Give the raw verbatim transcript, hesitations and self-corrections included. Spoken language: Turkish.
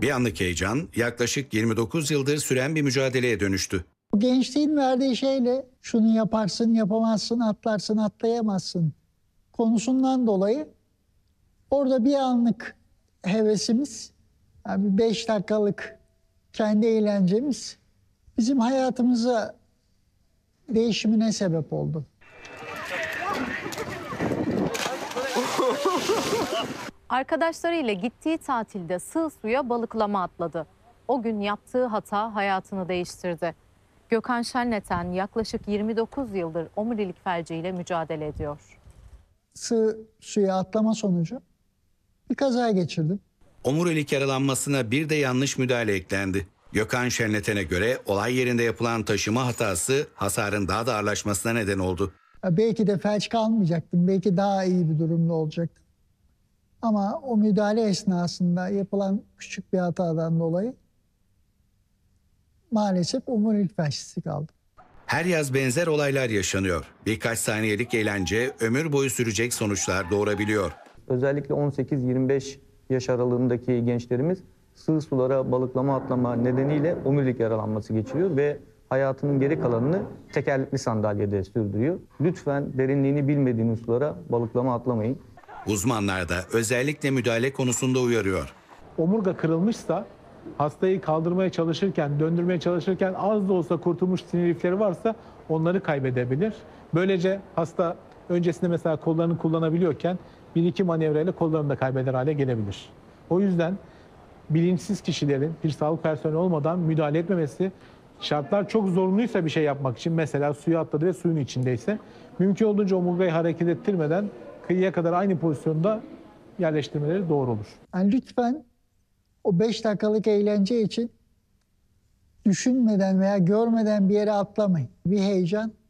Bir anlık heyecan yaklaşık yirmi dokuz yıldır süren bir mücadeleye dönüştü. Bu gençliğin verdiği şeyle şunu yaparsın, yapamazsın, atlarsın, atlayamazsın konusundan dolayı orada bir anlık hevesimiz, yani beş dakikalık kendi eğlencemiz bizim hayatımıza değişimine sebep oldu. Arkadaşlarıyla gittiği tatilde sığ suya balıklama atladı. O gün yaptığı hata hayatını değiştirdi. Gökhan Şenleten yaklaşık yirmi dokuz yıldır omurilik felciyle mücadele ediyor. Sığ suya atlama sonucu bir kaza geçirdim. Omurilik yaralanmasına bir de yanlış müdahale eklendi. Gökhan Şenleten'e göre olay yerinde yapılan taşıma hatası hasarın daha da ağırlaşmasına neden oldu. Belki de felç kalmayacaktım, belki daha iyi bir durumda olacaktım. Ama o müdahale esnasında yapılan küçük bir hatadan dolayı maalesef omurilik felçlisi kaldım. Her yaz benzer olaylar yaşanıyor. Birkaç saniyelik eğlence ömür boyu sürecek sonuçlar doğurabiliyor. Özellikle on sekiz yirmi beş yaş aralığındaki gençlerimiz sığ sulara balıklama atlama nedeniyle omurilik yaralanması geçiriyor ve hayatının geri kalanını tekerlekli sandalyede sürdürüyor. Lütfen derinliğini bilmediğiniz sulara balıklama atlamayın. Uzmanlar da özellikle müdahale konusunda uyarıyor. Omurga kırılmışsa hastayı kaldırmaya çalışırken, döndürmeye çalışırken az da olsa kurtulmuş sinir lifleri varsa onları kaybedebilir. Böylece hasta öncesinde mesela kollarını kullanabiliyorken bir iki manevrayla kollarını da kaybeder hale gelebilir. O yüzden bilinçsiz kişilerin bir sağlık personeli olmadan müdahale etmemesi, şartlar çok zorunluysa bir şey yapmak için, mesela suya atladı ve suyun içindeyse mümkün olduğunca omurgayı hareket ettirmeden kıyıya kadar aynı pozisyonda yerleştirmeleri doğru olur. Yani lütfen o beş dakikalık eğlence için düşünmeden veya görmeden bir yere atlamayın. Bir heyecan